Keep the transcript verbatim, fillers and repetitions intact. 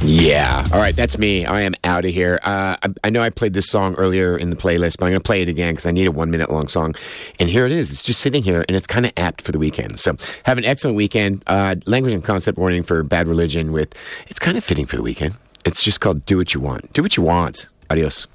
Yeah. All right, that's me. I am out of here. Uh, I, I know I played this song earlier in the playlist, but I'm going to play it again because I need a one-minute long song. And here it is. It's just sitting here, and it's kind of apt for the weekend. So have an excellent weekend. Uh, language and concept warning for Bad Religion with, it's kind of fitting for the weekend. It's just called Do What You Want. Do what you want. Adios.